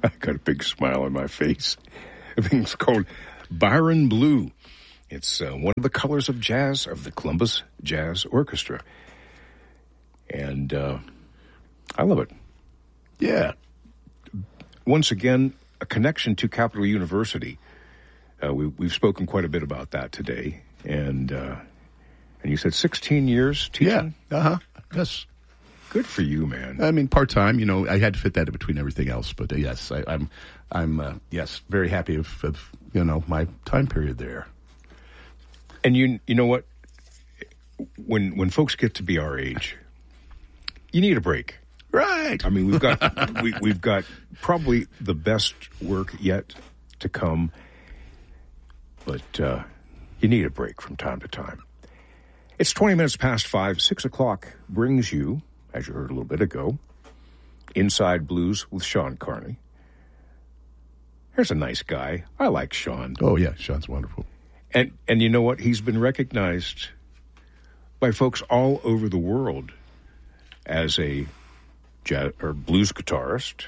I got a big smile on my face. The thing's called Byron Blue. It's one of the colors of jazz of the Columbus Jazz Orchestra. And I love it. Yeah. Once again, a connection to Capital University. We've spoken quite a bit about that today. And you said 16 years teaching? Yeah. Yes. Good for you, man. I mean, part-time, I had to fit that in between everything else. But yes, I'm very happy of my time period there. And you know what? When folks get to be our age, you need a break. Right. I mean, we've got probably the best work yet to come, but you need a break from time to time. It's 20 minutes past 5. 6 o'clock brings you, as you heard a little bit ago, Inside Blues with Sean Carney. Here's a nice guy. I like Sean. Oh, yeah. Sean's wonderful. And you know what? He's been recognized by folks all over the world as a jazz or blues guitarist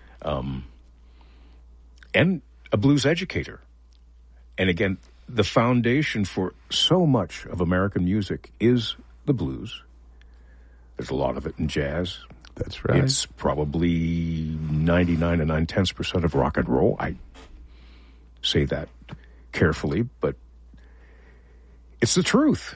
and a blues educator. And again, the foundation for so much of American music is the blues. There's a lot of it in jazz. That's right. It's probably 99 and 9/10% of rock and roll. I say that carefully, but it's the truth.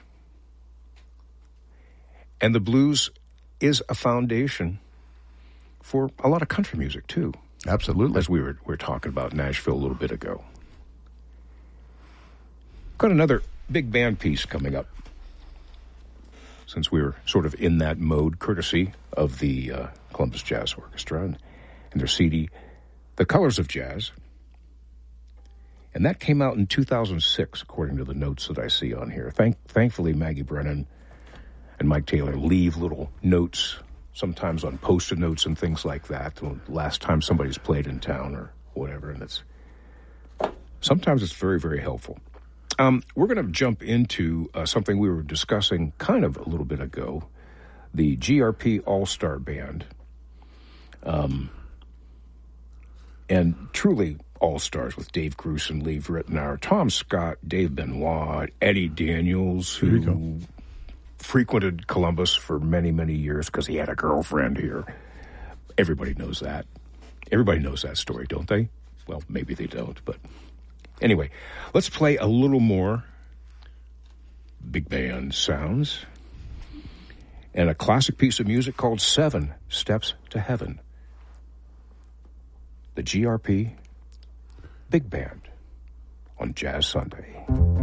And the blues is a foundation for a lot of country music, too. Absolutely. As we were talking about Nashville a little bit ago. Got another big band piece coming up. Since we were sort of in that mode, courtesy of the Columbus Jazz Orchestra and their CD, The Colors of Jazz. And that came out in 2006, according to the notes that I see on here. Thankfully, Maggie Brennan and Mike Taylor leave little notes, sometimes on Post-it notes and things like that, the last time somebody's played in town or whatever. And sometimes it's very, very helpful. We're going to jump into something we were discussing kind of a little bit ago, the GRP All-Star Band. And truly all-stars with Dave Grusin, Lee Ritenour, Tom Scott, Dave Benoit, Eddie Daniels, who frequented Columbus for many, many years because he had a girlfriend here. Everybody knows that. Everybody knows that story, don't they? Well, maybe they don't, but anyway, let's play a little more big band sounds and a classic piece of music called 7 Steps to Heaven. The GRP Big Band on Jazz Sunday.